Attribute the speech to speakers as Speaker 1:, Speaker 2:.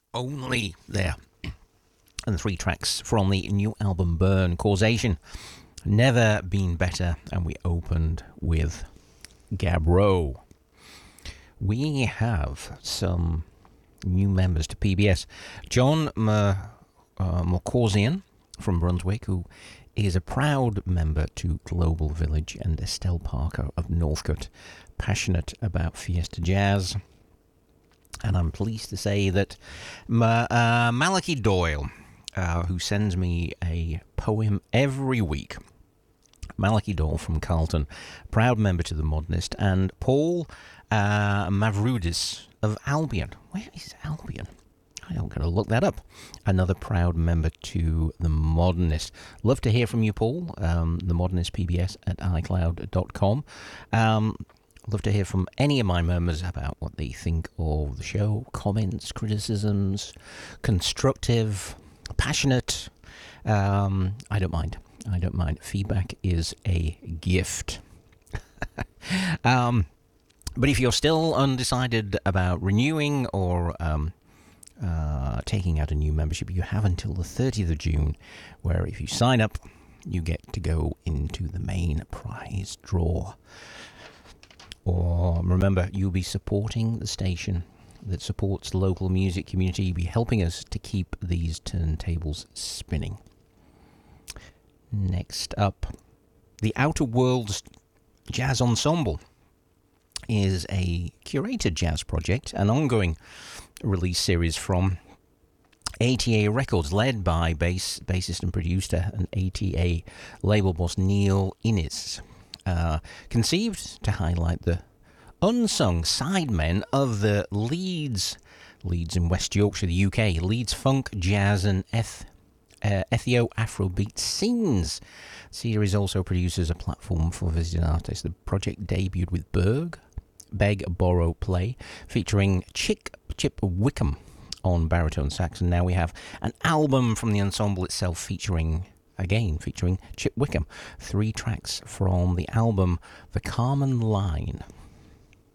Speaker 1: Only there. And 3 tracks from the new album Burn, Causation, Never Been Better, and we opened with Gabro. We have some new members to PBS. John Morcorsian from Brunswick, who is a proud member to Global Village, and Estelle Parker of Northcote, passionate about Fiesta Jazz. And I'm pleased to say that Malachi Doyle, who sends me a poem every week, Malachi Doyle from Carlton, proud member to the Modernist, and Paul Mavroudis of Albion. Where is Albion? I'm going to look that up. Another proud member to the Modernist. Love to hear from you, Paul. The Modernist PBS at iCloud.com. Love to hear from any of my members about what they think of the show. Comments, criticisms, constructive, passionate. I don't mind. Feedback is a gift. But if you're still undecided about renewing or taking out a new membership, you have until the 30th of June, where if you sign up, you get to go into the main prize draw. Or remember, you'll be supporting the station that supports the local music community. You'll be helping us to keep these turntables spinning. Next up, the Outer Worlds Jazz Ensemble is a curated jazz project, an ongoing release series from ATA Records, led by bassist and producer and ATA label boss Neil Innes. Conceived to highlight the unsung sidemen of the Leeds in West Yorkshire, the UK, Leeds funk, jazz and ethio-afrobeat scenes. Series also produces a platform for visiting artists. The project debuted with Beg, Borrow, Play, featuring Chip Wickham on baritone sax, and now we have an album from the ensemble itself featuring Chip Wickham. 3 tracks from the album The Carmen Line.